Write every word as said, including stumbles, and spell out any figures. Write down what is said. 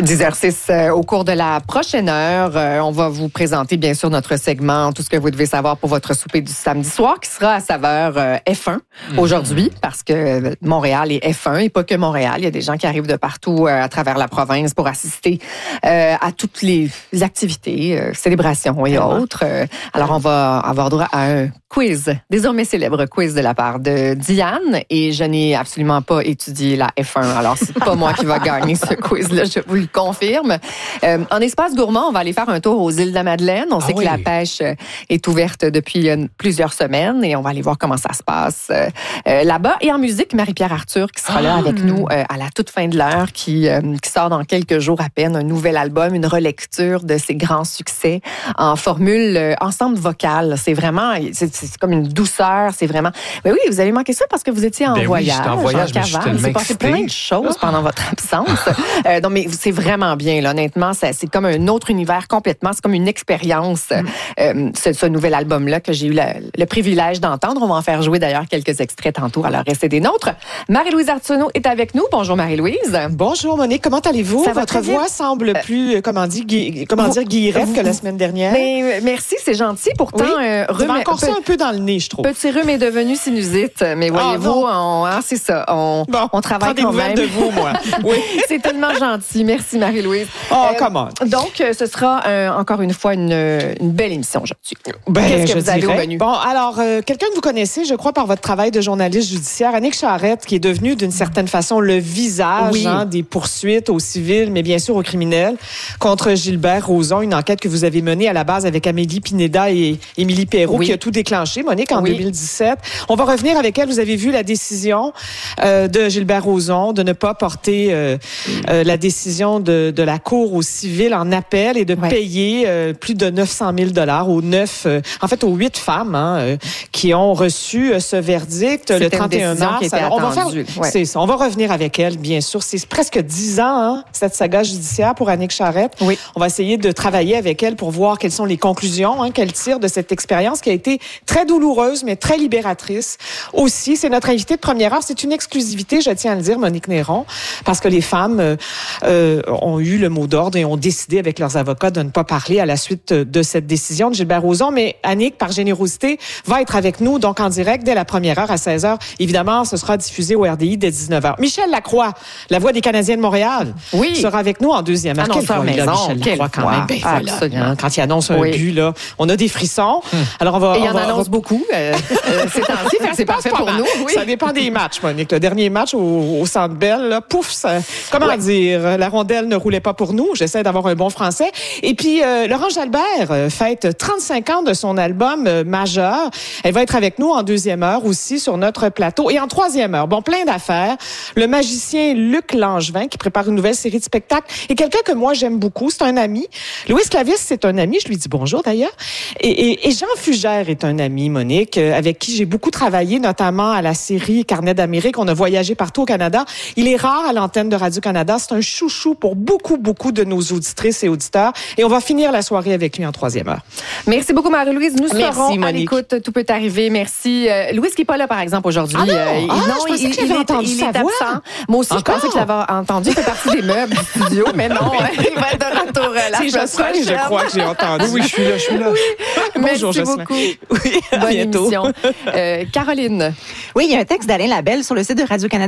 dix heures six euh, au cours de la prochaine heure, euh, on va vous présenter bien sûr notre segment, tout ce que vous devez savoir pour votre souper du samedi soir, qui sera à saveur euh, F un mmh. aujourd'hui, parce que Montréal est F un et pas que Montréal. Il y a des gens qui arrivent de partout euh, à travers la province pour assister euh, à toutes les activités, euh, célébrations et Vraiment. autres. Euh, alors on va avoir droit à un quiz, désormais célèbre quiz de la part de Diane, et je n'ai absolument pas étudié la F un, alors c'est pas moi qui va gagner ce quiz-là, je vous le confirme. Euh, en espace gourmand, on va aller faire un tour aux îles de la Madeleine. On ah sait oui. que la pêche est ouverte depuis euh, plusieurs semaines et on va aller voir comment ça se passe euh, euh, là-bas. Et en musique, Marie-Pierre Arthur qui sera ah. là avec nous euh, à la toute fin de l'heure, qui, euh, qui sort dans quelques jours à peine un nouvel album, une relecture de ses grands succès en formule euh, ensemble vocal. C'est vraiment, c'est, c'est comme une douceur, c'est vraiment... Mais oui, vous avez manqué ça parce que vous étiez en ben voyage. Oui, en voyage, mais je suis tellement Il s'est passé plein de choses oh. pendant votre absence. euh, non, mais c'est vraiment bien, là. Honnêtement, ça, c'est comme un autre univers complètement. C'est comme une expérience, mm. euh, ce, ce nouvel album-là que j'ai eu le, le privilège d'entendre. On va en faire jouer d'ailleurs quelques extraits tantôt. Alors, restez des nôtres. Marie-Louise Arsenault est avec nous. Bonjour, Marie-Louise. Bonjour, Monique. Comment allez-vous? Ça Votre voix bien. semble plus, euh, comment, dit, gui, comment dire, guillerette que la semaine dernière. Mais, merci, c'est gentil. Pourtant, oui. euh, rhume, encore ça un peu dans le nez, je trouve. Petit rhume est devenu sinusite. Mais voyez-vous, oh, on, hein, c'est ça. On, bon, on travaille quand même. de vous, moi. Oui. C'est tellement gentil. Merci, Marie-Louise. Oh, euh, comment? Donc, euh, ce sera euh, encore une fois une, une belle émission aujourd'hui. Ben, Qu'est-ce que je vous avez dirais. au menu? Bon, alors, euh, quelqu'un que vous connaissez, je crois, par votre travail de journaliste judiciaire, Annick Charrette, qui est devenue d'une certaine façon le visage oui. hein, des poursuites aux civils, mais bien sûr aux criminels, contre Gilbert Rozon, une enquête que vous avez menée à la base avec Amélie Pineda et Émilie Perrault, oui. qui a tout déclenché, Monique, en oui. deux mille dix-sept. On va revenir avec elle. Vous avez vu la décision euh, de Gilbert Rozon de ne pas porter euh, euh, la décision de, de la Cour au civil en appel et de ouais. payer euh, plus de neuf cent mille dollars aux neuf, euh, en fait aux huit femmes hein, euh, qui ont reçu euh, ce verdict C'était le trente et un mars. Alors, on va faire, ouais. c'est ça, on va revenir avec elle, bien sûr. C'est presque dix ans hein, cette saga judiciaire pour Annick Charrette. Oui. On va essayer de travailler avec elle pour voir quelles sont les conclusions hein, qu'elle tire de cette expérience qui a été très douloureuse mais très libératrice aussi. C'est notre invitée de première heure. C'est une exclusivité, je tiens à le dire, Monique Néron, parce que les femmes euh, euh, ont eu le mot d'ordre et ont décidé avec leurs avocats de ne pas parler à la suite de cette décision de Gilbert Rozon. Mais Annick, par générosité, va être avec nous donc en direct dès la première heure à seize heures. Évidemment, ce sera diffusé au R D I dès dix-neuf heures. Michel Lacroix, la voix des Canadiens de Montréal, oui. sera avec nous en deuxième heure. Annonceur Quelle maison, voix, Michel Lacroix, quand même. Ben, ah, voilà, hein, quand il annonce un oui. but, là, on a des frissons. Hum. Alors on va, et il on en va, annonce on... beaucoup. Euh, euh, c'est ainsi, c'est parfait pour nous. Oui. Ça dépend des matchs, Monique. Le dernier match au, au Centre Bell, là, pouf, ça, comment ouais. dire, la rondelle ne roulait pas pour nous. J'essaie d'avoir un bon français. Et puis, euh, Laurent Jalbert euh, fête trente-cinq ans de son album euh, majeur. Elle va être avec nous en deuxième heure aussi sur notre plateau. Et en troisième heure, bon, plein d'affaires. Le magicien Luc Langevin qui prépare une nouvelle série de spectacles. Et quelqu'un que moi, j'aime beaucoup, c'est un ami. Louis Clavis, c'est un ami. Je lui dis bonjour d'ailleurs. Et, et, et Jean Fugère est un ami, Monique, euh, avec qui j'ai beaucoup travaillé, notamment à la série Carnet d'Amérique. On a voyagé partout au Canada. Il est rare à l'antenne de Radio-Canada. C'est un chouchou pour beaucoup, beaucoup de nos auditrices et auditeurs. Et on va finir la soirée avec lui en troisième heure. Merci beaucoup, Marie-Louise. Nous Merci, serons Monique. à l'écoute. Tout peut arriver. Merci. Euh, Louis qui n'est pas là, par exemple, aujourd'hui. Ah non, euh, ah, non je pensais il, que j'avais il entendu est, il sa est voix. absent. Moi aussi, Encore? je pensais que je l'avais entendu. Il fait partie des meubles du studio, mais non, il va être de retour la semaine prochaine. Je crois que j'ai entendu. Oui, je suis là, je suis là. Oui. Bonjour, Merci Jocelyn. beaucoup. Oui, à Bonne bientôt. émission. Euh, Caroline. Oui, il y a un texte d'Alain Labelle sur le site de Radio-Canada